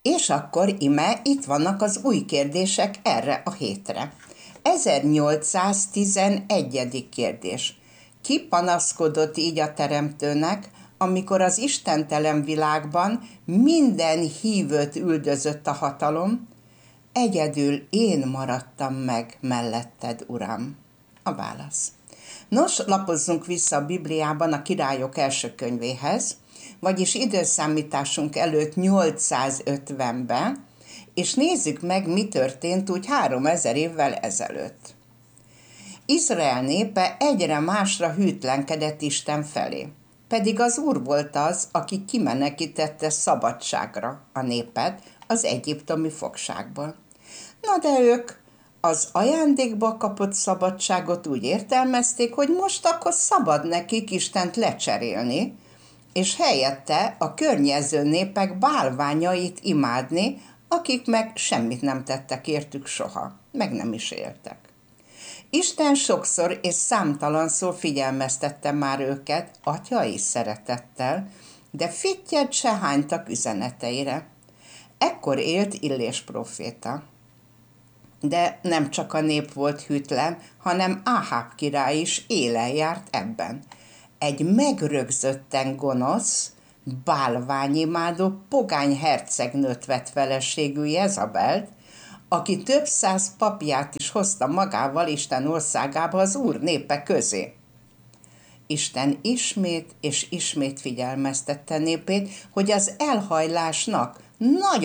És akkor ime, itt vannak az új kérdések erre a hétre. 1811. kérdés. Ki panaszkodott így a Teremtőnek, amikor az istentelen világban minden hívőt üldözött a hatalom? Egyedül én maradtam meg melletted, Uram. A válasz. Nos, lapozzunk vissza a Bibliában a Királyok első könyvéhez, vagyis időszámításunk előtt 850-ben, és nézzük meg, mi történt úgy 3000 évvel ezelőtt. Izrael népe egyre másra hűtlenkedett Isten felé, pedig az Úr volt az, aki kimenekítette szabadságra a népet az egyiptomi fogságból. Na de ők az ajándékba kapott szabadságot úgy értelmezték, hogy most akkor szabad nekik Istent lecserélni, és helyette a környező népek bálványait imádni, akik meg semmit nem tettek értük soha, meg nem is éltek. Isten sokszor és számtalanszor figyelmeztette már őket atyai szeretettel, de fittyet se hánytak üzeneteire. Ekkor élt Illés próféta. De nem csak a nép volt hűtlen, hanem Áháb király is élen járt ebben. Egy megrögzötten gonosz, bálványimádó pogány hercegnőt vett feleségül Jezabelt, aki több száz papját is hozta magával Isten országába az Úr népe közé. Isten ismét és ismét figyelmeztette népét, hogy az elhajlásnak nagyon